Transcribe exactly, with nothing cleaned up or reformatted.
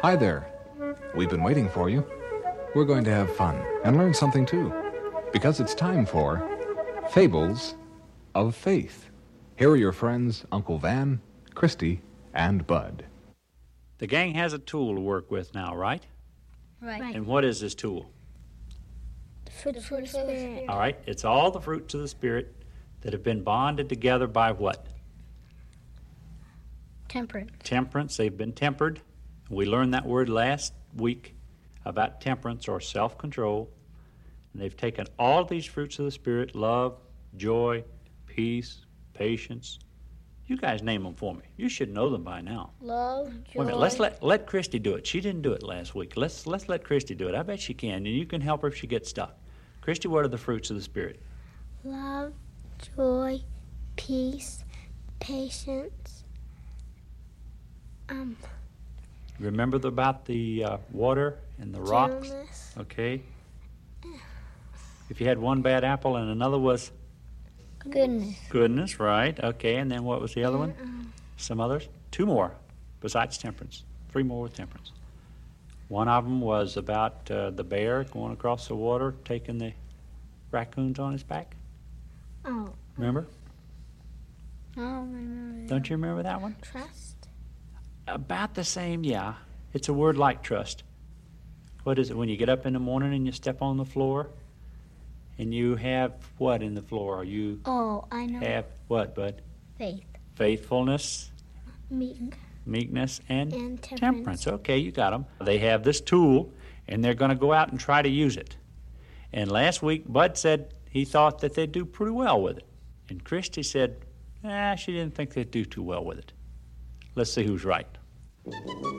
Hi there. We've been waiting for you. We're going to have fun and learn something too, because it's time for Fables of Faith. Here are your friends, Uncle Van, Christy, and Bud. The gang has a tool to work with now, right? Right. right. And what is this tool? The fruits of the Spirit. All right, it's all the fruits of the Spirit that have been bonded together by what? Temperance. Temperance. They've been tempered. We learned that word last week about temperance or self-control. And they've taken all these fruits of the Spirit, love, joy, peace, patience. You guys name them for me. You should know them by now. Love, joy. Wait a minute. Let's let let Christy do it. She didn't do it last week. Let's let's let Christy do it. I bet she can, and you can help her if she gets stuck. Christy, what are the fruits of the Spirit? Love, joy, peace, patience. Um. Remember the, about the uh, water and the rocks? Gentleness. Okay. If you had one bad apple and another was? Goodness. Goodness, right. Okay, and then what was the other one? Um, Some others? Two more besides temperance. Three more with temperance. One of them was about uh, the bear going across the water, taking the raccoons on his back. oh. Remember? I don't remember. Don't you remember that one? Trust. About the same, yeah. It's a word like trust. What is it? When you get up in the morning and you step on the floor and you have what in the floor? You Oh, I know. have what, bud? Faith. Faithfulness, Meek. meekness, and, And temperance. temperance. Okay, you got them. They have this tool, and they're going to go out and try to use it. And last week, Bud said he thought that they'd do pretty well with it. And Christy said, ah, she didn't think they'd do too well with it. Let's see who's right.